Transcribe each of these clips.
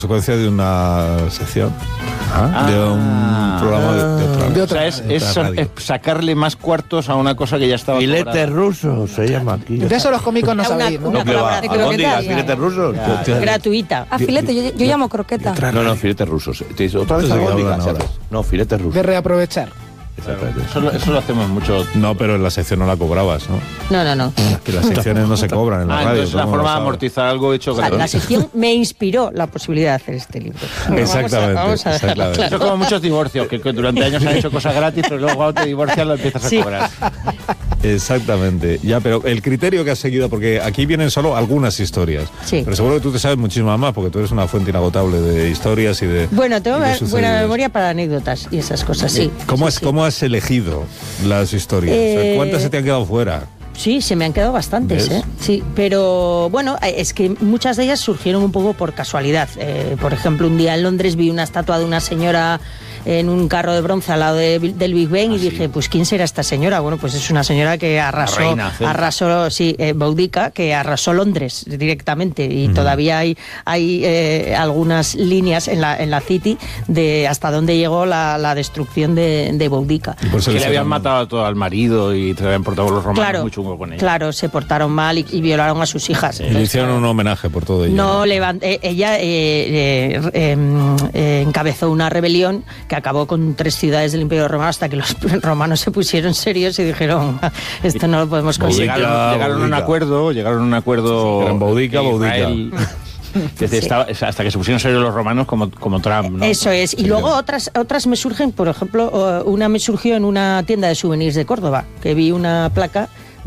Consecuencia de una sección, de un programa de otra. O sea, es sacarle más cuartos a una cosa que ya estaba Filetes rusos se llama aquí. De eso los cómicos no sabéis, ¿no? ¿No que va? ¿Albóndigas, filetes rusos? Gratuita. Ah, filete, yo llamo croqueta. No, filetes rusos. ¿Te dice otra vez albóndigas? No, filetes rusos. De reaprovechar. Eso lo hacemos mucho. No, pero en la sección no la cobrabas, ¿no? No. Que las secciones no se cobran en la radio. Entonces la forma de amortizar algo hecho O sea, la sección me inspiró la posibilidad de hacer este libro. Exactamente. Vamos a dejarlo exactamente. claro. Eso es como muchos divorcios, que durante años han hecho cosas gratis, pero luego cuando te divorcias lo empiezas a cobrar. Exactamente. Ya, pero el criterio que has seguido, porque aquí vienen solo algunas historias. Sí. Pero seguro que tú te sabes muchísimas más, porque tú eres una fuente inagotable de historias y de. Bueno, tengo y de buena sucedidos. memoria para anécdotas y esas cosas, sí. ¿Cómo has elegido las historias? O sea, ¿cuántas se te han quedado fuera? Sí, se me han quedado bastantes, ¿Ves? Sí, pero bueno, es que muchas de ellas surgieron un poco por casualidad. Por ejemplo, un día en Londres vi una estatua de una señora en un carro de bronce al lado del Big Ben y dije, pues ¿quién será esta señora? Bueno, pues es una señora que arrasó, Boudica, que arrasó Londres directamente y todavía hay algunas líneas en la City de hasta dónde llegó la destrucción de Boudica. Y por eso Que le habían matado a todo al marido y se habían portado los romanos muy chungo con ella. Claro, se portaron mal y violaron a sus hijas. Y le hicieron un homenaje por todo ello. No, ella encabezó una rebelión que acabó con 3 ciudades del Imperio Romano hasta que los romanos se pusieron serios y dijeron, esto no lo podemos conseguir. Llegaron a un acuerdo. Eran Boudica. Hasta que se pusieron serios los romanos como Trump, ¿no? Eso es. Y luego otras me surgen, por ejemplo, una me surgió en una tienda de souvenirs de Córdoba, que vi una placa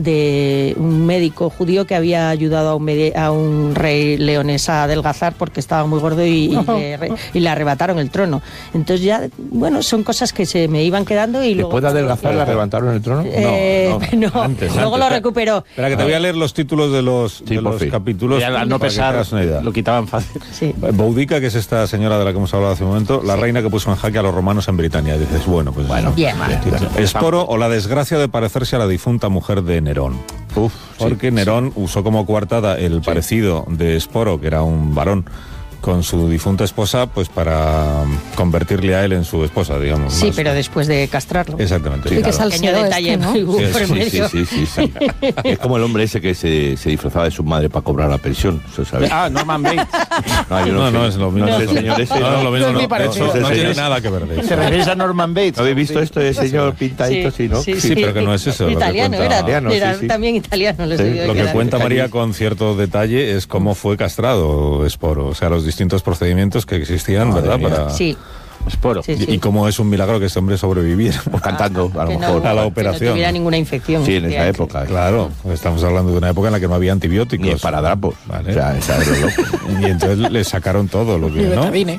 de un médico judío que había ayudado a un rey leonés a adelgazar porque estaba muy gordo y le arrebataron el trono. Entonces ya, bueno, son cosas que se me iban quedando y luego... ¿Después de adelgazar le arrebataron el trono? No, antes, luego lo recuperó. Espera, que te voy a leer los títulos de los capítulos. Ya, al no para que te pesar, hagas una idea. lo quitaban fácil. Sí. Boudica, que es esta señora de la que hemos hablado hace un momento, la reina que puso en jaque a los romanos en Britania. Dices, bueno, pues... Bien. Esporo o la desgracia de parecerse a la difunta mujer de Nerón. Porque Nerón usó como coartada el parecido de Esporo, que era un varón, con su difunta esposa, pues para convertirle a él en su esposa, digamos. Sí, más. pero después de castrarlo. Exactamente. Sí, que claro. salseo detalle, ¿no? Sí. Es como el hombre ese que se disfrazaba de su madre para cobrar la pensión, ¿sabes? Norman Bates. No es lo mismo. No es el señor ese. No, lo mismo, No es muy no. parecido. Eso no Sí, tiene sí. nada que ver de ¿Se eso. refieres a Norman Bates? ¿Habéis visto esto de señor pintadito así, no? Sí, pero que no es eso. Italiano, lo que cuenta, era también italiano. Lo que cuenta María con cierto detalle es cómo fue castrado Esporo, o sea, los distintos procedimientos que existían, ¿verdad? Para... Sí. Esporo. Sí. Y cómo es un milagro que este hombre sobreviviera. Pues cantando, a lo Que mejor. a la que operación. no tuviera ninguna infección. Sí, en esa época. Claro, estamos hablando de una época en la que no había antibióticos. Ni esparadrapos. Vale. O sea, esa es lo loco. Y entonces le sacaron todo lo que, Y ¿no? betadine.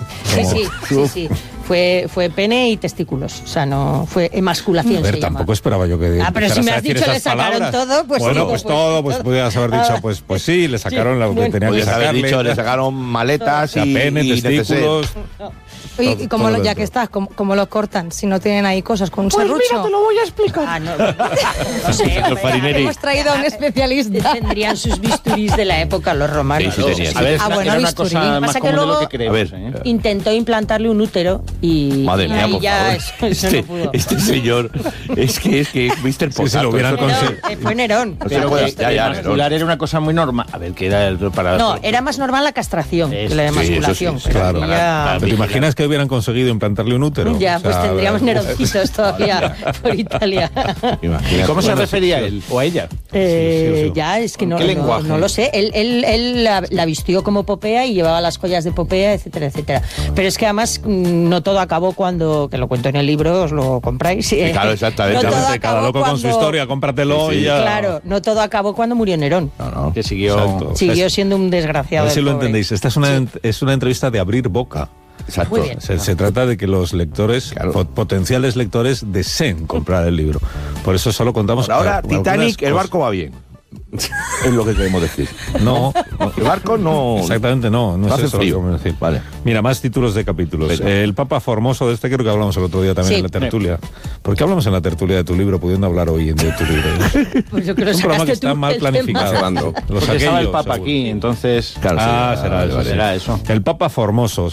Sí. Fue pene y testículos. O sea, no fue emasculación. A ver, se llama. tampoco esperaba yo que pero si me has dicho le sacaron todo, pues bueno, sí, pues pues todo, pues podías haber dicho, pues sí, le sacaron lo que tenían que Podrías haber sacarle. dicho, le sacaron maletas O sea, y pene, y testículos. Oye, y como todo ya dentro. que estás, como lo cortan, si no tienen ahí cosas con un serrucho. lo voy a explicar. Ah, no sé, Los farineri. Hemos traído a un especialista. tendrían sus bisturís de la época los romanos. Sí, tenían. A ver, Ah, bueno, era una bisturí. cosa más Pasa que común de lo luego- que creemos. A ver, Intentó implantarle un útero y Madre mía, ahí por ya favor. eso no pudo. Este señor, es que Mr. Sí, se lo Potato, hubieran eso- conseguido. Fue Nerón. No se Pero puede- que ya, emascular era una cosa muy normal. A ver, que era el para... No, era más normal la castración que la Sí, emasculación. eso sí, pero claro. aquí ya- ¿Pero te imaginas que hubieran conseguido implantarle un útero? Ya, O sea, pues tendríamos neroncitos todavía por Italia. Imagínate. ¿Cómo se Bueno, refería él o a ella? sí. Ya, es que no, ¿Qué lenguaje? no lo sé. Él la vistió como Popea y llevaba las joyas de Popea, etcétera, etcétera. Pero es que además no todo acabó cuando, que lo cuento en el libro, os lo compráis. Claro, exactamente. No todo Cada acabó loco con su cuando- historia, cómpratelo Sí, y ya. Claro, no todo acabó cuando murió Nerón. No. Que siguió... Exacto. Siguió siendo un A desgraciado. ver si el lo pobre. entendéis. Esta es una entrevista de abrir boca. Exacto. Muy bien. Se trata de que los lectores, Claro. potenciales lectores, deseen comprar el libro. Por eso solo contamos... Por ahora, algunas Titanic, el cosas. barco va bien. Es lo que queremos decir. No, El barco no... exactamente no es hace eso lo que frío. vamos a decir. Vale. Mira, más títulos de capítulos. Venga. El Papa Formoso, de este creo que hablamos el otro día también Sí. en la tertulia. ¿Por qué hablamos en la tertulia de tu libro pudiendo hablar hoy de tu libro? Pues yo creo Es un programa que sacaste está tú mal el planificado. tema. Llevando. Lo Porque saqué estaba el yo, Papa seguro. aquí, entonces... Claro, Ah, sí, será vale, eso. vale. Será eso. El Papa Formoso